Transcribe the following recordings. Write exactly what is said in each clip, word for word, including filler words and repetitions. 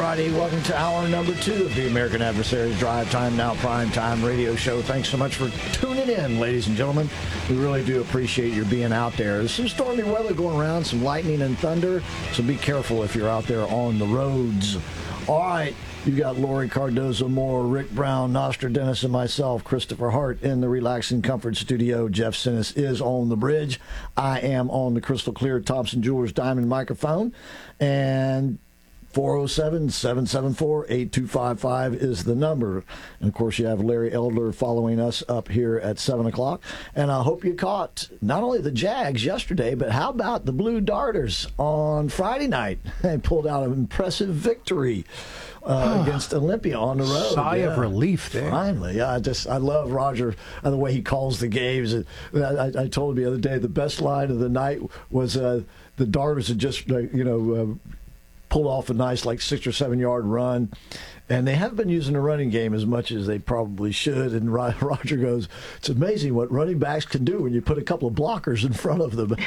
Friday. Welcome to hour number two of the American Adversaries Drive Time Now Prime Time radio show. Thanks so much for tuning in, ladies and gentlemen. We really do appreciate your being out there. There's some stormy weather going around, some lightning and thunder, so be careful if you're out there on the roads. All right, you got Lori Cardozo Moore, Rick Brown, Nostra Dennis, and myself, Christopher Hart, in the Relaxing Comfort Studio. Jeff Sinnis is on the bridge. I am on the crystal clear Thompson Jewelers Diamond microphone, and four oh seven, seven seven four, eight two five five is the number. And, of course, you have Larry Elder following us up here at seven o'clock. And I hope you caught not only the Jags yesterday, but how about the Blue Darters on Friday night? They pulled out an impressive victory uh, against Olympia on the road. Sigh yeah. of relief there. Finally. Yeah, I just I love Roger and the way he calls the games. I, I, I told him the other day the best line of the night was uh, the Darters had just, uh, you know, uh, pulled off a nice like six or seven yard run, and they haven't been using the running game as much as they probably should. And Roger goes, "It's amazing what running backs can do when you put a couple of blockers in front of them."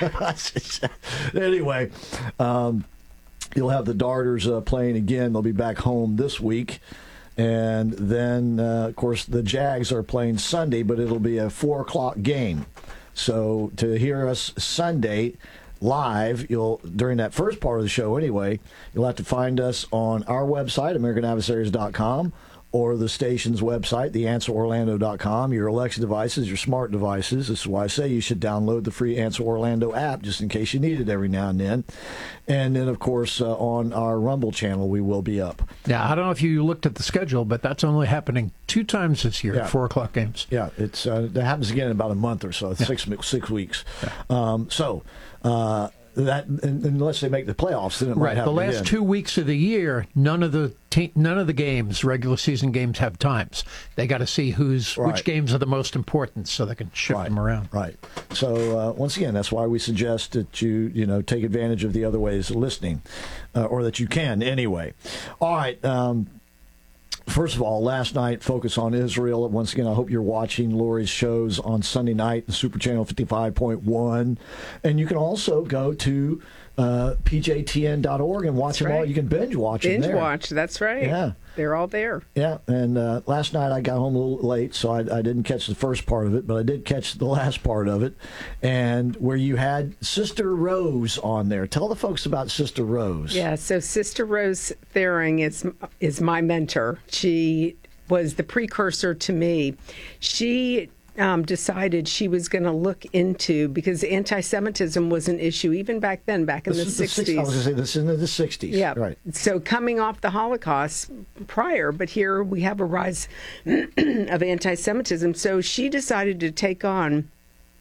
Anyway, um, you'll have the Darters uh, playing again. They'll be back home this week. And then, uh, of course, the Jags are playing Sunday, but it'll be a four o'clock game. So to hear us Sunday live, you'll during that first part of the show anyway, you'll have to find us on our website, American Adversaries dot com, or the station's website, the answer orlando dot com, your Alexa devices, your smart devices. This is why I say you should download the free Answer Orlando app just in case you need it every now and then. And then, of course, uh, on our Rumble channel, we will be up. Yeah, I don't know if you looked at the schedule, but that's only happening two times this year, Yeah. four o'clock games. Yeah, it's uh, that happens again in about a month or so, Yeah. six six weeks. Yeah. Um, so uh, that unless they make the playoffs, then it might Right. The happen last again. two weeks of the year, none of the te- none of the games, regular season games, have times. They got to see who's Right. which games are the most important, so they can shift Right. them around. Right. So uh, once again, that's why we suggest that you you know take advantage of the other ways of listening, uh, or that you can anyway. All right. Um, First of all, last night, Focus on Israel. Once again, I hope you're watching Lori's shows on Sunday night, the Super Channel fifty-five point one. And you can also go to uh, P J T N dot org and watch That's them all. right. You can binge watch them Binge there. watch, that's right. Yeah. They're all there. Yeah, and uh, last night I got home a little late, so I, I didn't catch the first part of it, but I did catch the last part of it, and where you had Sister Rose on there. Tell the folks about Sister Rose. Yeah, so Sister Rose Thering is is my mentor. She was the precursor to me. She um, decided she was going to look into, because anti-Semitism was an issue even back then, back in This the is the sixties. six- I was going to say this is in the sixties. Yeah. Right. So coming off the Holocaust prior, but here we have a rise of anti-Semitism. So she decided to take on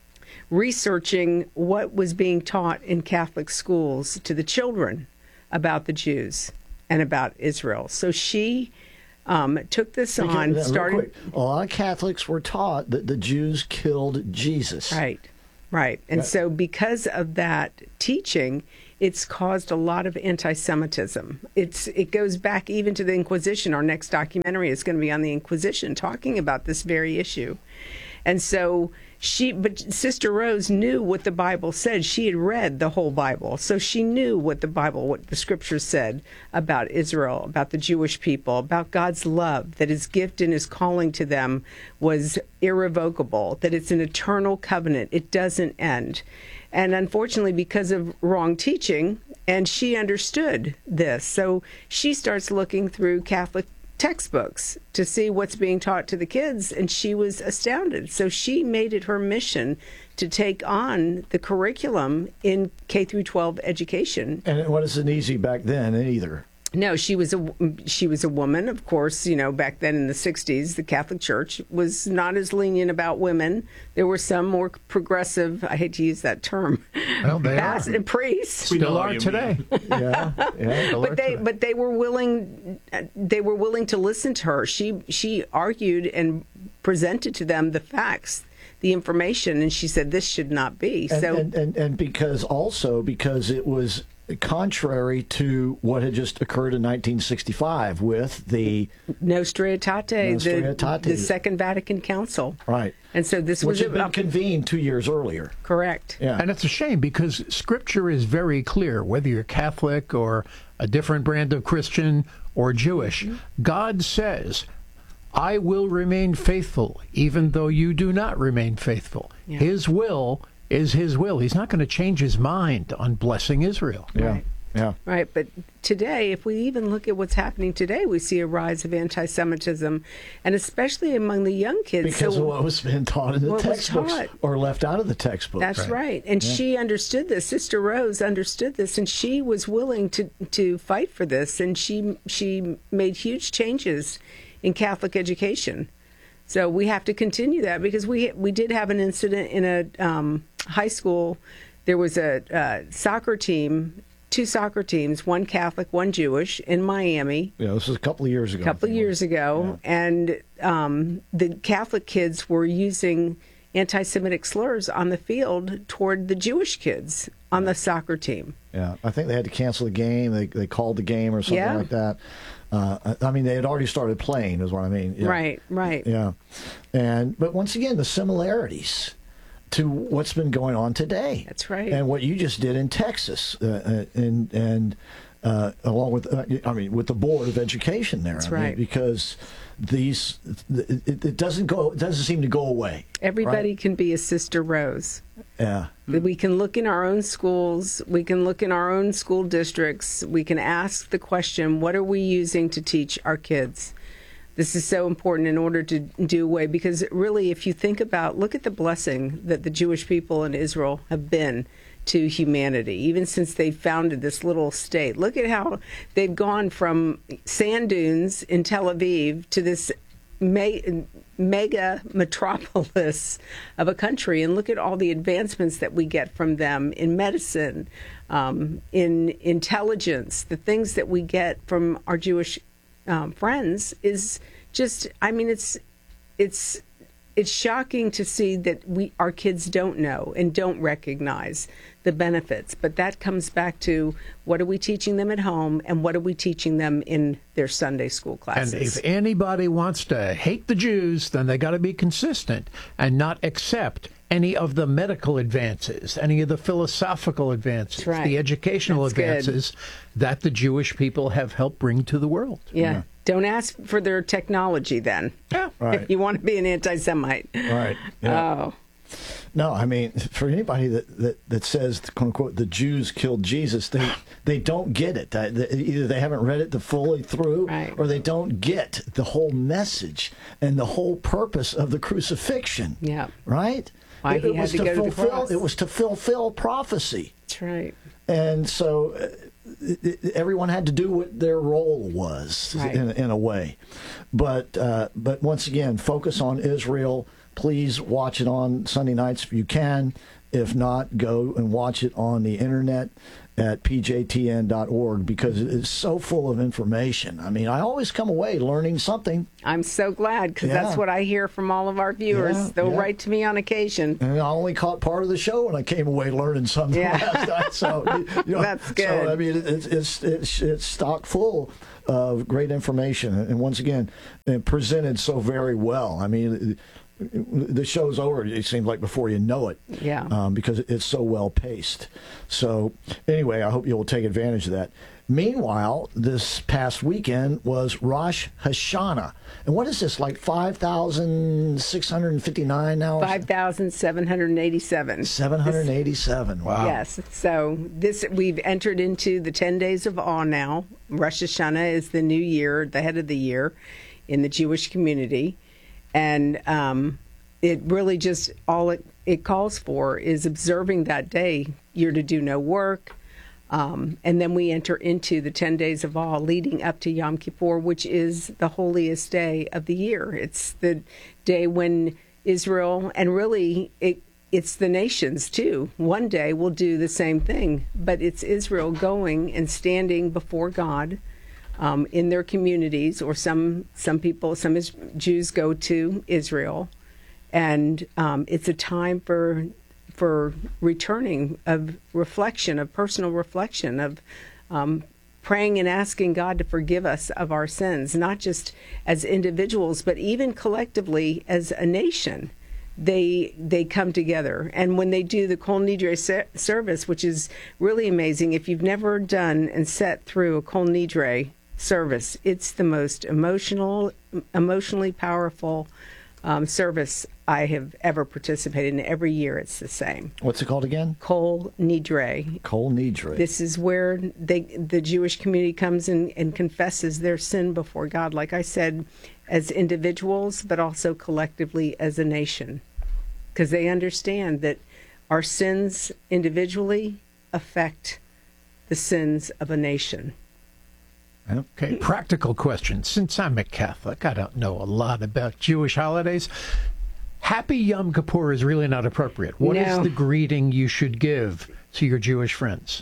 researching what was being taught in Catholic schools to the children about the Jews and about Israel. So she um, took this Because- on, real started... quick, a lot of Catholics were taught that the Jews killed Jesus. Right, right. And Right. so because of that teaching, it's caused a lot of anti-Semitism. It's It goes back even to the Inquisition. Our next documentary is going to be on the Inquisition, talking about this very issue. And so she, but Sister Rose knew what the Bible said. She had read the whole Bible. So she knew what the Bible, what the scriptures said about Israel, about the Jewish people, about God's love, that his gift and his calling to them was irrevocable, that it's an eternal covenant. It doesn't end. And unfortunately, because of wrong teaching, and she understood this, so she starts looking through Catholic textbooks to see what's being taught to the kids, and she was astounded. So she made it her mission to take on the curriculum in K through twelve education. And it wasn't easy back then either. No, she was a she was a woman, of course. You know, back then in the sixties, the Catholic Church was not as lenient about women. There were some more progressive. I hate to use that term. Well, they past- are. priests. Still are today. Yeah, yeah. Still are But they, today. but they were willing. They were willing to listen to her. She, she argued and presented to them the facts, the information, and she said this should not be. And, so, and, and, and because also because it was contrary to what had just occurred in nineteen sixty-five with the Nostra Aetate, Nostra the, Aetate. the Second Vatican Council. right, And so this which was had been about, convened two years earlier. correct. Yeah, And it's a shame because Scripture is very clear, whether you're Catholic or a different brand of Christian or Jewish. Mm-hmm. God says, I will remain faithful, even though you do not remain faithful. Yeah. His will is his will. He's not going to change his mind on blessing Israel. Yeah. Right. Yeah. Right. But today, if we even look at what's happening today, we see a rise of anti-Semitism, and especially among the young kids. Because so, of what was being taught in the textbooks or left out of the textbooks. That's right. right. And yeah. she understood this. Sister Rose understood this, and she was willing to, to fight for this, and she she made huge changes in Catholic education. So we have to continue that, because we we did have an incident in a um, high school. There was a uh, soccer team. Two soccer teams, one Catholic, one Jewish, in Miami. Yeah, this was a couple of years ago. A couple of years ago. Yeah. And um, the Catholic kids were using anti-Semitic slurs on the field toward the Jewish kids on the soccer team. Yeah, I think they had to cancel the game. They they called the game or something yeah. like that. Uh, I mean, they had already started playing, is what I mean. Yeah. Right, right. Yeah. and But once again, the similarities to what's been going on today. That's right. And what you just did in Texas, uh, and and uh, along with, uh, I mean, with the Board of Education there. That's I right. mean, because these, it, it doesn't go, it doesn't seem to go away. Everybody right? can be a Sister Rose. Yeah. We can look in our own schools. We can look in our own school districts. We can ask the question, what are we using to teach our kids? This is so important in order to do away, because really, if you think about, look at the blessing that the Jewish people in Israel have been to humanity, even since they founded this little state. Look at how they've gone from sand dunes in Tel Aviv to this me- mega metropolis of a country, and look at all the advancements that we get from them in medicine, um, in intelligence, the things that we get from our Jewish Um, friends is just, I mean, it's it's it's shocking to see that we our kids don't know and don't recognize the benefits. But that comes back to, what are we teaching them at home, and what are we teaching them in their Sunday school classes? And if anybody wants to hate the Jews, then they got to be consistent and not accept any of the medical advances, any of the philosophical advances, right. the educational That's advances good. that the Jewish people have helped bring to the world. Yeah. Yeah. Don't ask for their technology then. Yeah. Right. If you want to be an anti-Semite. Right. Yeah. Oh. No, I mean, for anybody that, that, that says, quote unquote, the Jews killed Jesus, they they don't get it. Either they haven't read it the fully through, right. or they don't get the whole message and the whole purpose of the crucifixion. Yeah. Right? Why it, he it had was to to go to the fulfill. cross. It was to fulfill prophecy, That's right. and so uh, it, it, everyone had to do what their role was, Right. in, in a way. But uh, but once again, focus on Israel. Please watch it on Sunday nights if you can. If not, go and watch it on the internet at p j t n dot org, because it is so full of information. I mean, I always come away learning something. I'm so glad, because Yeah. that's what I hear from all of our viewers. Yeah, They'll yeah. write to me on occasion. And I only caught part of the show, and I came away learning something Yeah. last night. So, you know, That's good. So, I mean, it's it's it's, it's stock full of great information, and once again, and presented so very well. I mean, the show's over, it seems like, before you know it. Yeah. Um, because it's so well paced. So anyway, I hope you'll take advantage of that. Meanwhile, this past weekend was Rosh Hashanah. And what is this, like five thousand six hundred fifty-nine now? five thousand seven hundred eighty-seven. seven hundred eighty-seven. Wow. Yes. So this we've entered into the ten days of awe now. Rosh Hashanah is the new year, the head of the year in the Jewish community. And um, it really just, all it, it calls for is observing that day. You're to do no work. Um, and then we enter into the ten days of awe leading up to Yom Kippur, which is the holiest day of the year. It's the day when Israel, and really it, it's the nations too, one day will do the same thing. But it's Israel going and standing before God um, in their communities, or some, some people, some is, Jews go to Israel. And um, it's a time for for returning, of reflection, of personal reflection, of um, praying and asking God to forgive us of our sins, not just as individuals, but even collectively as a nation, they they come together. And when they do the Kol Nidre se- service, which is really amazing, if you've never done and sat through a Kol Nidre service, it's the most emotional, emotionally powerful um, service I have ever participated in. Every year it's the same. What's it called again? Kol Nidre. Kol Nidre. This is where they, the Jewish community comes in and confesses their sin before God, like I said, as individuals, but also collectively as a nation. Because they understand that our sins individually affect the sins of a nation. Okay, practical question. Since I'm a Catholic, I don't know a lot about Jewish holidays. Happy Yom Kippur is really not appropriate. What is No. the greeting you should give to your Jewish friends?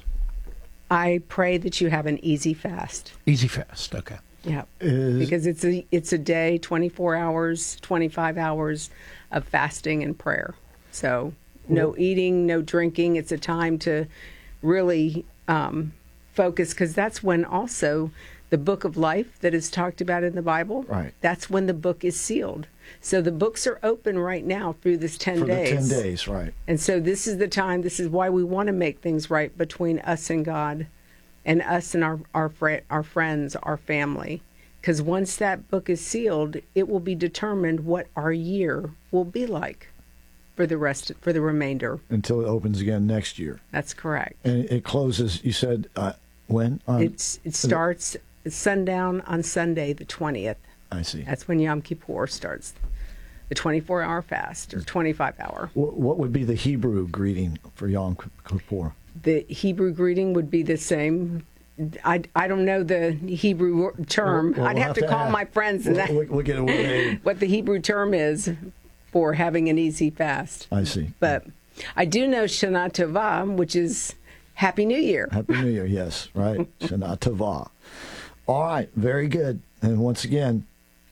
I pray that you have an easy fast. Easy fast, okay. Yeah, Is- because it's a it's a day, twenty-four hours, twenty-five hours of fasting and prayer. So no eating, no drinking. It's a time to really um, focus, because that's when also the book of life that is talked about in the Bible. Right. That's when the book is sealed. So the books are open right now through this ten For days. the ten days, right. And so this is the time, this is why we want to make things right between us and God, and us and our our, fr- our friends, our family. Because once that book is sealed, it will be determined what our year will be like for the rest, for the remainder. Until it opens again next year. That's correct. And it closes, you said, uh, when? On, It's it starts sundown on Sunday, the twentieth. I see. That's when Yom Kippur starts, the twenty-four hour fast, or twenty-five hour. Wh- What would be the Hebrew greeting for Yom Kippur? The Hebrew greeting would be the same. I, I don't know the Hebrew wor- term. Well, we'll I'd have, have to to call ask. my friends and We'll, that, we'll, we'll get it. what the Hebrew term is for having an easy fast. I see. But I do know Shana Tova, which is Happy New Year. Happy New Year, yes, right. Shana Tova. All right, very good. And once again,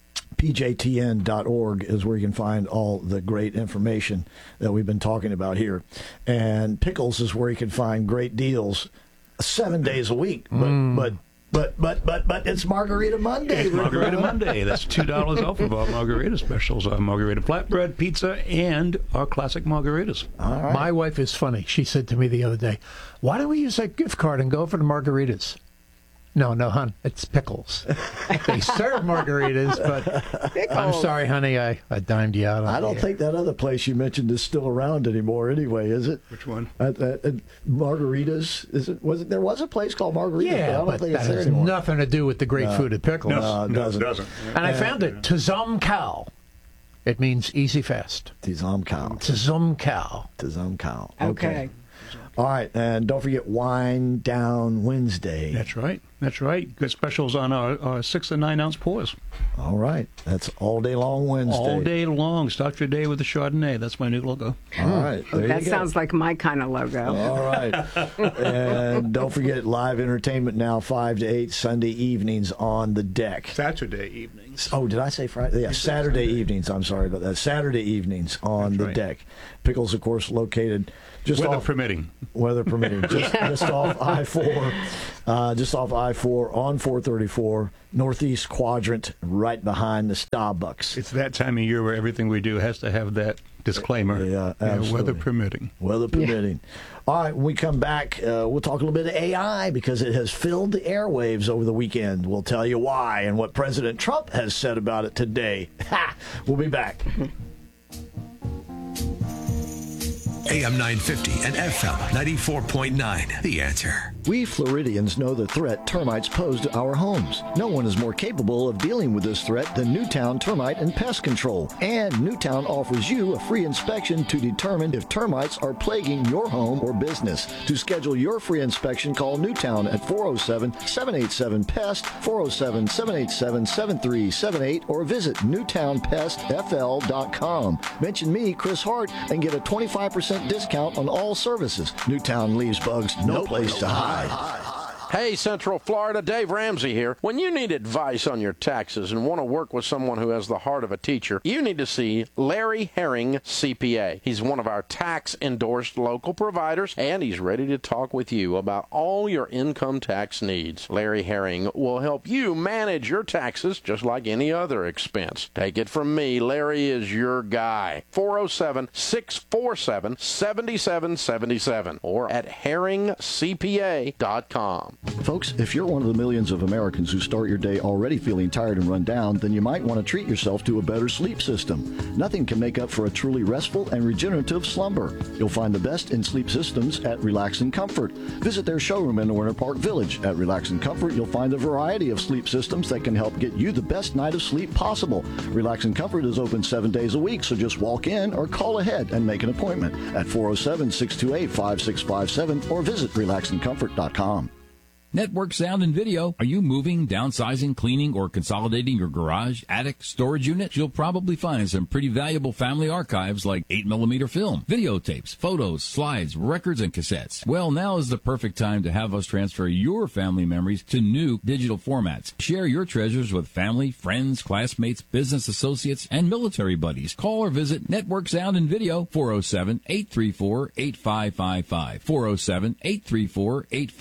P J T N dot org is where you can find all the great information that we've been talking about here. And Pickles is where you can find great deals seven days a week. But Mm. but but but but but it's Margarita Monday. It's Margarita Monday. That's two dollars off of our margarita specials, our margarita flatbread, pizza, and our classic margaritas. All right. My wife is funny. She said to me the other day, why don't we use that gift card and go for the margaritas? No, no, hon, it's Pickles. They serve margaritas, but Pickles. I'm sorry, honey, I, I dimed you out on I don't the think that other place you mentioned is still around anymore. Anyway, is it? Which one? At, at, at Margaritas? Is it? Was it? There was a place called Margaritas. but I Yeah, don't but think that it's there has anymore. nothing to do with the great food at Pickles. No, it doesn't. doesn't. And I found it, Tazum Cow. It means easy fast. Tizam cow. Tazum Cow. Tizam cow. Okay. All right, and don't forget Wine Down Wednesday. That's right. That's right. Good specials on our, our six and nine ounce pours. All right, that's all day long Wednesday. All day long. Start your day with a Chardonnay. That's my new logo. All right, there That you go. sounds like my kind of logo. All right, and don't forget live entertainment now five to eight Sunday evenings on the deck. Saturday evenings. Oh, did I say Friday? Yeah, Saturday evenings. I'm sorry about that. Saturday evenings on That's the right. deck. Pickles, of course, located just Weather off permitting. weather permitting, just, just off I four, uh, just off I four on four thirty-four, northeast quadrant, right behind the Starbucks. It's that time of year where everything we do has to have that disclaimer. Yeah, You know, absolutely. weather permitting. Weather permitting. All right, when we come back, uh, we'll talk a little bit of A I because it has filled the airwaves over the weekend. We'll tell you why and what President Trump has said about it today. Ha! We'll be back. A M nine fifty and F M ninety-four point nine. The Answer. We Floridians know the threat termites pose to our homes. No one is more capable of dealing with this threat than Newtown Termite and Pest Control. And Newtown offers you a free inspection to determine if termites are plaguing your home or business. To schedule your free inspection, call Newtown at four oh seven, seven eight seven, P E S T, four oh seven, seven eight seven, seven three seven eight, or visit newtown pest f l dot com. Mention me, Chris Hart, and get a twenty-five percent discount on all services. Newtown leaves bugs no place to hide. Hey, Central Florida, Dave Ramsey here. When you need advice on your taxes and want to work with someone who has the heart of a teacher, you need to see Larry Herring, C P A. He's one of our tax-endorsed local providers, and he's ready to talk with you about all your income tax needs. Larry Herring will help you manage your taxes just like any other expense. Take it from me, Larry is your guy. four oh seven, six four seven, seven seven seven seven or at herring c p a dot com. Folks, if you're one of the millions of Americans who start your day already feeling tired and run down, then you might want to treat yourself to a better sleep system. Nothing can make up for a truly restful and regenerative slumber. You'll find the best in sleep systems at Relax and Comfort. Visit their showroom in Winter Park Village. At Relax and Comfort, you'll find a variety of sleep systems that can help get you the best night of sleep possible. Relax and Comfort is open seven days a week, so just walk in or call ahead and make an appointment at four oh seven, six two eight, five six five seven or visit relax and comfort dot com. Network Sound and Video. Are you moving, downsizing, cleaning, or consolidating your garage, attic, storage unit? You'll probably find some pretty valuable family archives like eight millimeter film, videotapes, photos, slides, records, and cassettes. Well, now is the perfect time to have us transfer your family memories to new digital formats. Share your treasures with family, friends, classmates, business associates, and military buddies. Call or visit Network Sound and Video, four oh seven, eight three four, eight five five five, four oh seven, eight three four, eight five five five.